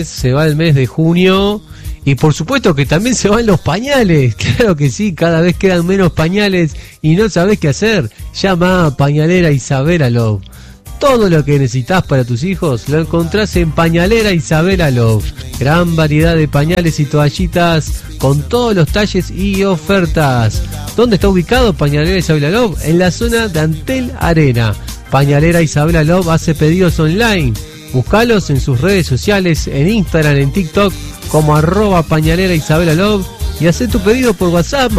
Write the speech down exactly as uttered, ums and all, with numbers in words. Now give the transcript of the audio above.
Se va el mes de junio y por supuesto que también se van los pañales. Claro que sí, cada vez quedan menos pañales y no sabés qué hacer. Llama a Pañalera Isabela Love. Todo lo que necesitas para tus hijos lo encontrás en Pañalera Isabela Love. Gran variedad de pañales y toallitas con todos los talles y ofertas. ¿Dónde está ubicado Pañalera Isabela Love? En la zona de Antel Arena. Pañalera Isabela Love hace pedidos online. Buscalos en sus redes sociales, en Instagram, en TikTok, como arroba Pañalera Isabela Love, y haz tu pedido por WhatsApp.